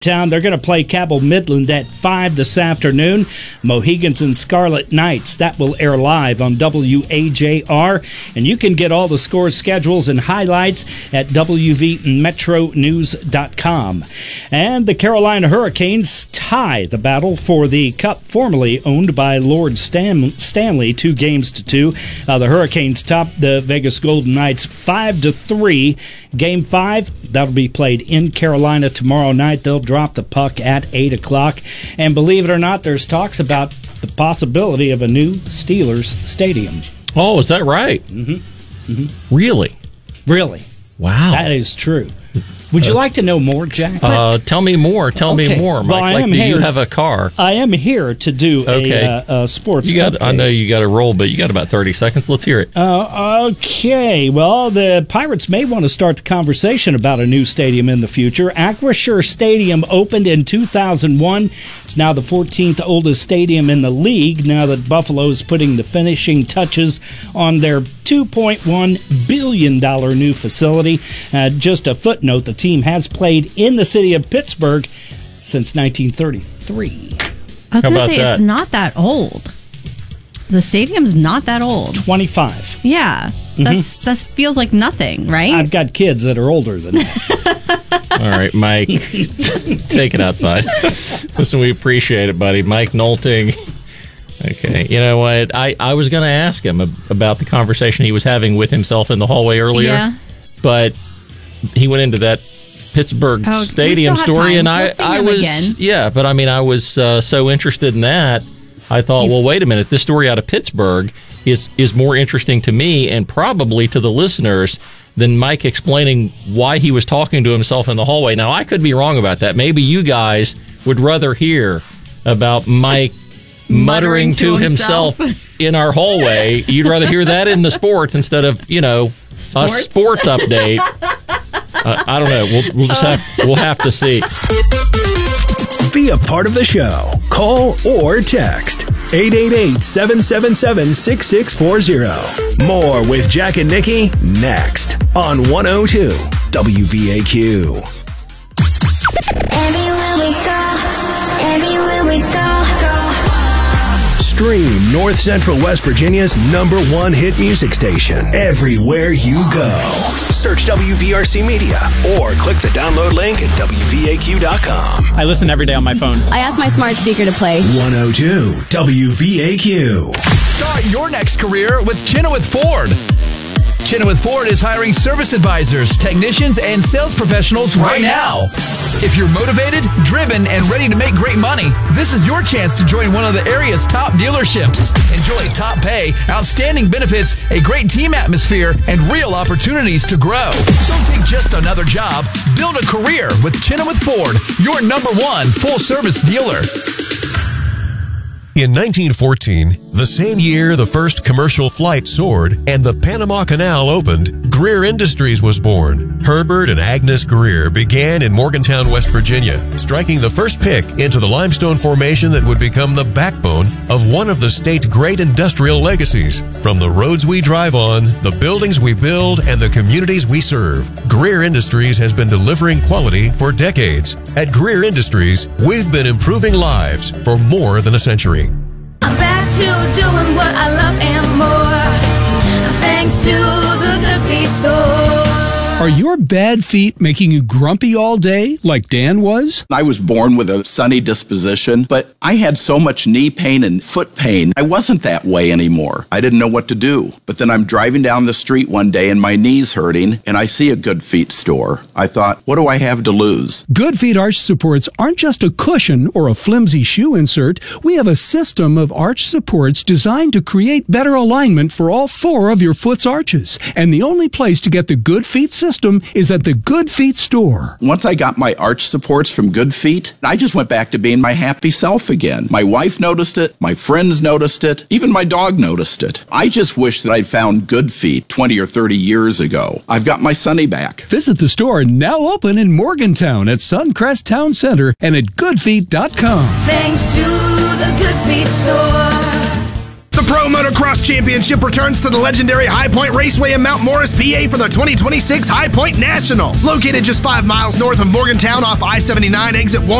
Town. They're going to play Cabell Midland at 5 this afternoon. Mohegans and Scarlet Knights. That will air live on WAJR. And you can get all the score schedules and highlights at WVMetroNews.com. And the Carolina Hurricanes tie the battle for the Cup, formerly owned by Lord Stanley, 2-2. The Hurricanes top the Vegas Golden Knights 5-3. Game 5, that'll be played in Carolina tomorrow night. They'll drop the puck at 8 o'clock. And believe it or not, there's talks about the possibility of a new Steelers stadium. Oh, is that right? Mm-hmm. Mm-hmm. Really? Really. Wow. That is true. Would you like to know more, Jack? Tell me more. Tell me more, Mike. Well, do you have a car? I am here to do a sports update. I know you got to roll, but you got about 30 seconds. Let's hear it. Okay. Well, the Pirates may want to start the conversation about a new stadium in the future. Acrisure Stadium opened in 2001. It's now the 14th oldest stadium in the league, now that Buffalo is putting the finishing touches on their $2.1 billion new facility. Just a footnote, the team has played in the city of Pittsburgh since 1933. I was going to say, it's not that old. The stadium's not that old. 25. Yeah. That feels like nothing, right? I've got kids that are older than that. All right, Mike, take it outside. Listen, we appreciate it, buddy. Mike Nolting. Okay, you know what? I was going to ask him about the conversation he was having with himself in the hallway earlier, but he went into that Pittsburgh Stadium story, and I was again. Yeah, but I mean, I was so interested in that. I thought, well, wait a minute, this story out of Pittsburgh is more interesting to me and probably to the listeners than Mike explaining why he was talking to himself in the hallway. Now, I could be wrong about that. Maybe you guys would rather hear about Mike muttering to himself in our hallway. You'd rather hear that in the sports instead of, a sports update. I don't know. We'll have to see. Be a part of the show. Call or text 888-777-6640. More with Jack and Nikki next on 102 WVAQ. Everywhere we go. Stream North Central West Virginia's #1 hit music station everywhere you go. Search WVRC Media or click the download link at WVAQ.com. I listen every day on my phone. I ask my smart speaker to play 102 WVAQ. Start your next career with Chenoweth Ford. Chenoweth Ford is hiring service advisors, technicians, and sales professionals right now. If you're motivated, driven, and ready to make great money, this is your chance to join one of the area's top dealerships. Enjoy top pay, outstanding benefits, a great team atmosphere, and real opportunities to grow. Don't take just another job. Build a career with Chenoweth Ford, your #1 full-service dealer. In 1914, the same year the first commercial flight soared and the Panama Canal opened, Greer Industries was born. Herbert and Agnes Greer began in Morgantown, West Virginia, striking the first pick into the limestone formation that would become the backbone of one of the state's great industrial legacies. From the roads we drive on, the buildings we build, and the communities we serve, Greer Industries has been delivering quality for decades. At Greer Industries, we've been improving lives for more than a century. I'm back to doing what I love and more, thanks to the Good Feet store. Are your bad feet making you grumpy all day like Dan was? I was born with a sunny disposition, but I had so much knee pain and foot pain. I wasn't that way anymore. I didn't know what to do. But then I'm driving down the street one day and my knee's hurting and I see a Good Feet store. I thought, what do I have to lose? Good Feet arch supports aren't just a cushion or a flimsy shoe insert. We have a system of arch supports designed to create better alignment for all 4 of your foot's arches. And the only place to get the Good Feet system is at the Good Feet store. Once I got my arch supports from Good Feet, I just went back to being my happy self again. My wife noticed it, my friends noticed it, even my dog noticed it. I just wish that I'd found Good Feet 20 or 30 years ago. I've got my Sonny back. Visit the store now open in Morgantown at Suncrest Town Center and at goodfeet.com. Thanks to the Good Feet store. The The Pro Motocross Championship returns to the legendary High Point Raceway in Mount Morris, PA for the 2026 High Point National. Located just 5 miles north of Morgantown off I-79 exit 1